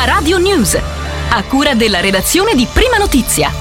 La Radio News, a cura della redazione di Prima Notizia.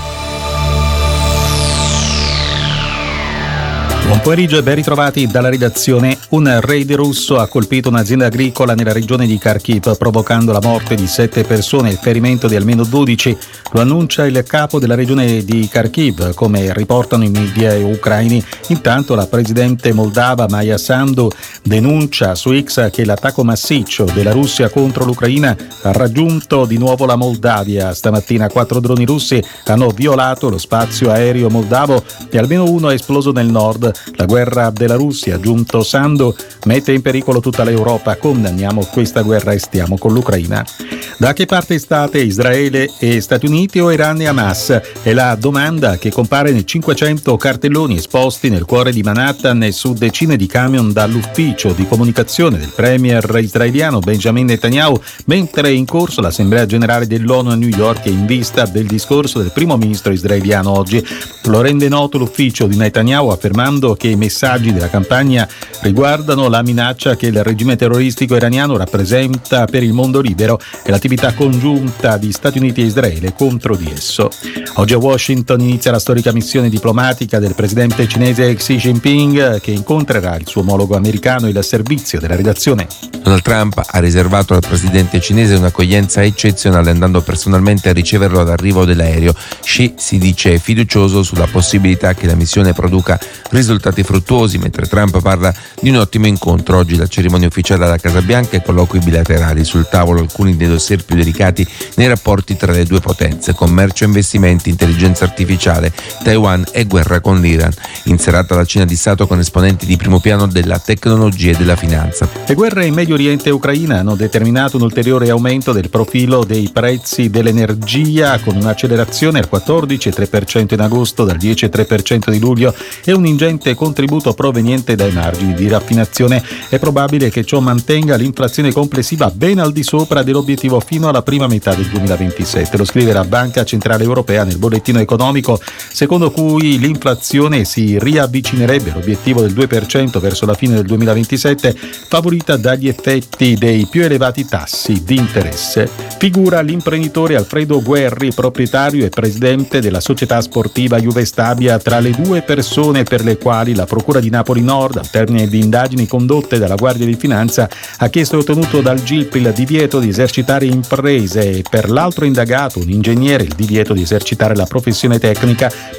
Buon pomeriggio e ben ritrovati dalla redazione. Un raid russo ha colpito un'azienda agricola nella regione di Kharkiv, provocando la morte di 7 persone e il ferimento di almeno 12. Lo annuncia il capo della regione di Kharkiv, come riportano i media ucraini. Intanto la presidente moldava Maia Sandu denuncia su X che l'attacco massiccio della Russia contro l'Ucraina ha raggiunto di nuovo la Moldavia. Stamattina 4 droni russi hanno violato lo spazio aereo moldavo e almeno uno è esploso nel nord. La guerra della Russia, aggiunto Sandu, mette in pericolo tutta l'Europa. Condanniamo questa guerra e stiamo con l'Ucraina. Da che parte state, Israele e Stati Uniti o Iran e Hamas? È la domanda che compare nei 500 cartelloni esposti nel cuore di Manhattan e su decine di camion dall'ufficio di comunicazione del premier israeliano Benjamin Netanyahu, mentre è in corso l'Assemblea Generale dell'ONU a New York in vista del discorso del primo ministro israeliano oggi. Lo rende noto l'ufficio di Netanyahu, affermando che i messaggi della campagna riguardano la minaccia che il regime terroristico iraniano rappresenta per il mondo libero e l'attività congiunta di Stati Uniti e Israele contro di esso. Oggi a Washington inizia la storica missione diplomatica del presidente cinese Xi Jinping, che incontrerà il suo omologo americano. Il servizio della redazione. Donald Trump ha riservato al presidente cinese un'accoglienza eccezionale, andando personalmente a riceverlo all'arrivo dell'aereo. Xi si dice fiducioso sulla possibilità che la missione produca risultati fruttuosi, mentre Trump parla di un ottimo incontro. Oggi la cerimonia ufficiale alla Casa Bianca e colloqui bilaterali. Sul tavolo alcuni dei dossier più delicati nei rapporti tra le due potenze: commercio e investimenti, intelligenza artificiale, Taiwan e guerra con l'Iran. In serata la cena di Stato con esponenti di primo piano della tecnologia e della finanza. Le guerre in Medio Oriente e Ucraina hanno determinato un ulteriore aumento del profilo dei prezzi dell'energia, con un'accelerazione al 14,3% in agosto, dal 10,3% di luglio, e un ingente contributo proveniente dai margini di raffinazione. È probabile che ciò mantenga l'inflazione complessiva ben al di sopra dell'obiettivo fino alla prima metà del 2027. Lo scrive la Banca Centrale Europea nel bollettino economico, secondo cui l'inflazione si riavvicinerebbe all'obiettivo del 2% verso la fine del 2027, favorita dagli effetti dei più elevati tassi di interesse. Figura l'imprenditore Alfredo Guerri, proprietario e presidente della società sportiva Juve Stabia, tra le due persone per le quali la Procura di Napoli Nord, al termine di indagini condotte dalla Guardia di Finanza, ha chiesto e ottenuto dal GIP il divieto di esercitare imprese, e per l'altro indagato, un ingegnere, il divieto di esercitare la professione tecnica